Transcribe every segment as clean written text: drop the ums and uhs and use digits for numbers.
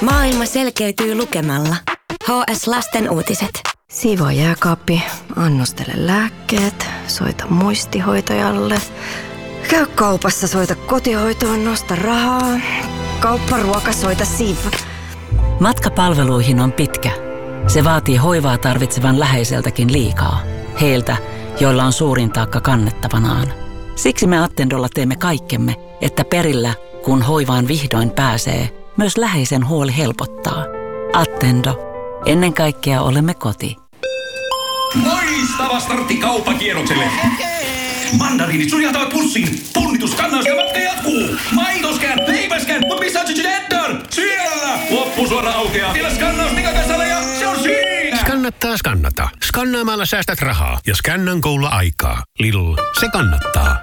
Maailma selkeytyy lukemalla. HS Lasten uutiset. Siivoo jääkaappi, annostele lääkkeet, soita muistihoitajalle. Käy kaupassa, soita kotihoitoon, nosta rahaa. Kaupparuoka, soita Siv. Matka palveluihin on pitkä. Se vaatii hoivaa tarvitsevan läheiseltäkin liikaa. Heiltä, joilla on suurin taakka kannettavanaan. Siksi me Attendolla teemme kaikkemme, että perillä, kun hoivaan vihdoin pääsee, myös läheisen huoli helpottaa. Attendo. Ennen kaikkea olemme koti. Loistava startti kauppakierrokselle! Mandariinit suljataan pussiin! Punnitus kannas ja matka jatkuu! Maitoskään, leipäskään, mutta missä on Edgar? Siellä! Loppusuora aukeaa! Vielä skannaus Nikakasalla ja se on siinä! Skannattaa skannata. Skannaamalla säästät rahaa ja Scannan Golla aikaa. Lidl, se kannattaa.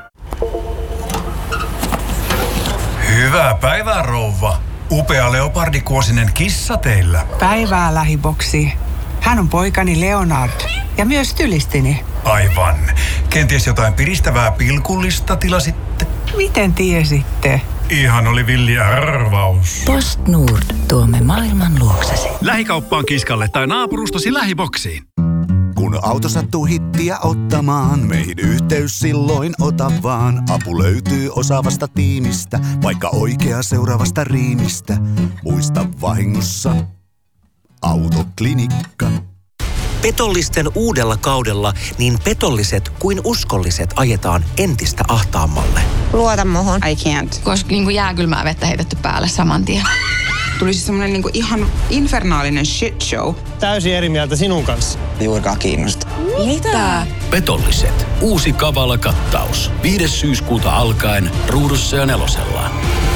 Hyvää päivää, rouva. Upea leopardikuosinen kissa teillä. Päivää, lähiboksi. Hän on poikani Leonard ja myös stylistini. Aivan. Kenties jotain piristävää pilkullista tilasitte? Miten tiesitte? Ihan oli villi arvaus. Post Nord tuomme maailman luoksesi. Lähikauppaan Kiskalle tai naapurustasi lähiboksiin. Kun auto sattuu hittiä ottamaan, meihin yhteys silloin ota vaan. Apu löytyy osaavasta tiimistä, vaikka oikea seuraavasta riimistä. Muista vahingossa Autoklinikka. Petollisten uudella kaudella niin petolliset kuin uskolliset ajetaan entistä ahtaammalle. Luota muhun. I can't. Koska jääkylmää vettä heitetty päälle saman tien. Tuli siis semmonen ihan infernaalinen shit show. Täysin eri mieltä sinun kanssa. Juurikaan kiinnosta. Mitä? Petolliset. Uusi kavala kattaus. 5. syyskuuta alkaen Ruudussa ja Nelosella.